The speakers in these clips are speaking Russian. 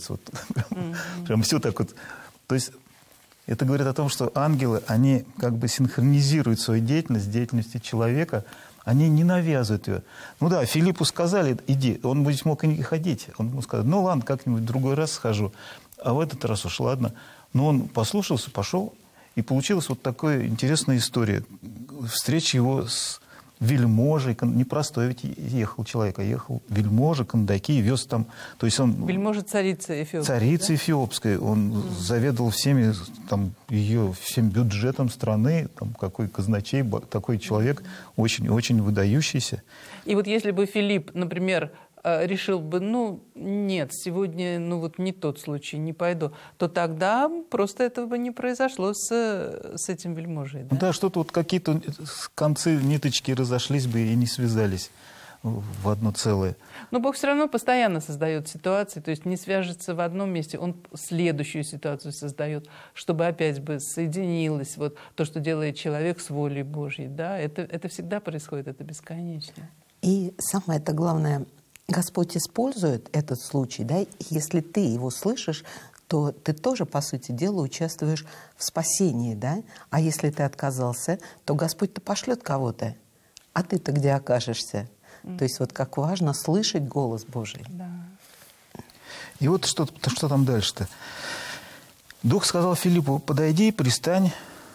делается. Вот, прям все так вот. То есть это говорит о том, что ангелы, они как бы синхронизируют свою деятельность с деятельностью человека, они не навязывают ее. Ну да, Филиппу сказали, иди, он ведь мог и не ходить. Он ему сказал, ну ладно, как-нибудь в другой раз схожу. А в этот раз уж ладно. Но он послушался, пошел, и получилась вот такая интересная история. Встреча его с вельможей, непростой ведь ехал человек, а ехал вельможа, Кандаки, вез там... То есть он... Вельможа царица Эфиопская. Царица Эфиопская. Он заведовал всеми, там, всем бюджетом страны, там, какой казначей, такой человек, очень-очень выдающийся. И вот если бы Филипп, например, решил бы, ну, нет, сегодня, ну, вот не тот случай, не пойду, то тогда просто этого бы не произошло с этим вельможей. Да, да, что-то вот какие-то концы ниточки разошлись бы и не связались в одно целое. Но Бог все равно постоянно создает ситуации, то есть не свяжется в одном месте, Он следующую ситуацию создает, чтобы опять бы соединилось вот то, что делает человек с волей Божьей. Да? Это всегда происходит, это бесконечно. И самое-то главное, Господь использует этот случай, да, и если ты его слышишь, то ты тоже, по сути дела, участвуешь в спасении, да, а если ты отказался, то Господь-то пошлет кого-то, а ты-то где окажешься? То есть вот как важно слышать голос Божий. Да. И вот что там дальше-то? Дух сказал Филиппу, подойди и пристань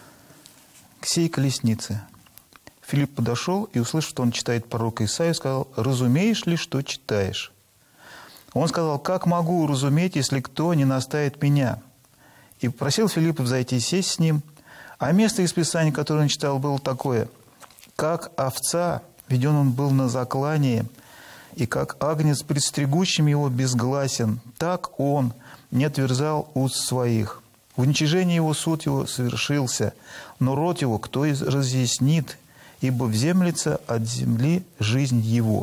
к сей колеснице. Филипп подошел и, услышав, что он читает пророка Исаию, сказал, разумеешь ли, что читаешь? Он сказал, как могу разуметь, если кто не наставит меня? И попросил Филиппа взойти и сесть с ним. А место из Писания, которое он читал, было такое. Как овца, веден он был на заклание, и как агнец пред стригущим его безгласен, так он не отверзал уст своих. В уничижении его суд его совершился, но род его кто разъяснит, ибо вземлется от земли жизнь его.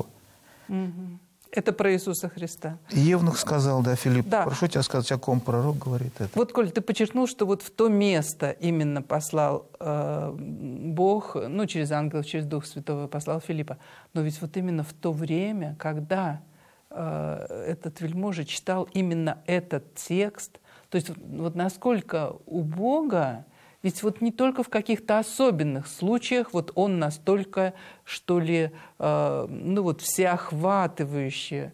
Это про Иисуса Христа. И Евнух сказал, да, Филипп, да. Прошу тебя сказать, о ком пророк говорит это. Вот, Коль, ты подчеркнул, что вот в то место именно послал Бог, ну, через ангелов, через Дух Святого послал Филиппа. Но ведь вот именно в то время, когда этот вельможа читал именно этот текст, то есть вот насколько у Бога, ведь вот не только в каких-то особенных случаях вот он настолько, что ли, ну вот всеохватывающе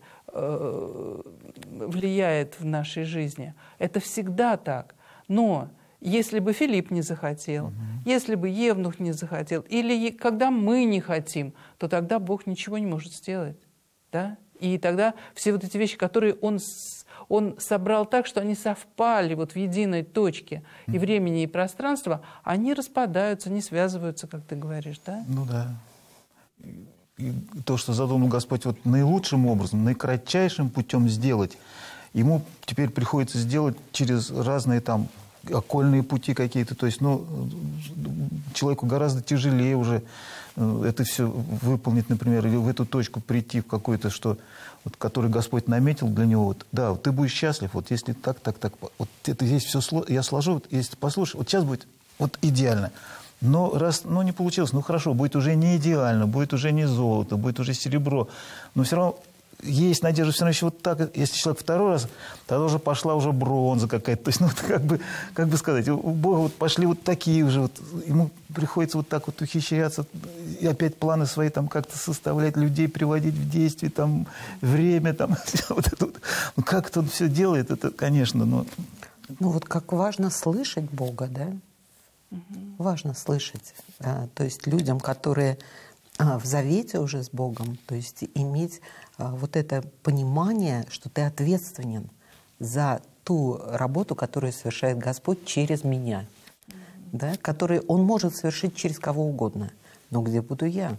влияет в нашей жизни. Это всегда так. Но если бы Филипп не захотел, если бы Евнух не захотел, или когда мы не хотим, то тогда Бог ничего не может сделать. Да? И тогда все вот эти вещи, которые Он собрал так, что они совпали вот в единой точке и времени, и пространства, они распадаются, не связываются, как ты говоришь, да? Ну да. И то, что задумал Господь вот наилучшим образом, наикратчайшим путем сделать, Ему теперь приходится сделать через разные там окольные пути какие-то. То есть, ну, человеку гораздо тяжелее уже это все выполнить, например, или в эту точку прийти в какой-то, что, вот, который Господь наметил для него. Вот, да, вот, ты будешь счастлив, вот если так, вот это здесь все я сложу, вот, если ты послушаешь, вот сейчас будет вот идеально. Но раз, ну, не получилось, ну, хорошо, будет уже не идеально, будет уже не золото, будет уже серебро, но все равно есть надежда, все равно еще вот так, если человек второй раз, тогда уже пошла уже бронза какая-то. То есть, ну, как бы сказать, у Бога вот пошли вот такие уже, вот, ему приходится вот так вот ухищряться, и опять планы свои там как-то составлять, людей приводить в действие, там, время, там, вот это вот. Ну, как это он все делает, это, конечно, но... Ну, вот как важно слышать Бога, да? Важно слышать. То есть людям, которые в завете уже с Богом, то есть иметь вот это понимание, что ты ответственен за ту работу, которую совершает Господь через меня, да, которую Он может совершить через кого угодно. Но где буду я?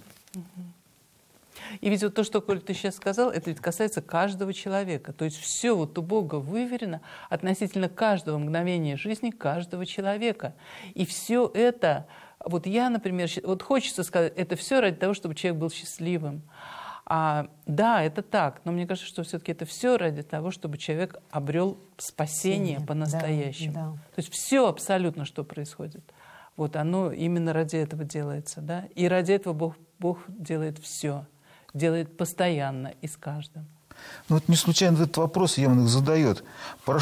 И ведь вот то, что, Коль, ты сейчас сказал, это ведь касается каждого человека. То есть все вот у Бога выверено относительно каждого мгновения жизни каждого человека. И все это, вот я, например, вот хочется сказать, это все ради того, чтобы человек был счастливым. Да, это так, но мне кажется, что все-таки это все ради того, чтобы человек обрел спасение по-настоящему. Да. То есть все абсолютно, что происходит, вот оно именно ради этого делается, да. И ради этого Бог делает все, делает постоянно и с каждым. Ну, вот не случайно этот вопрос Еван их задает.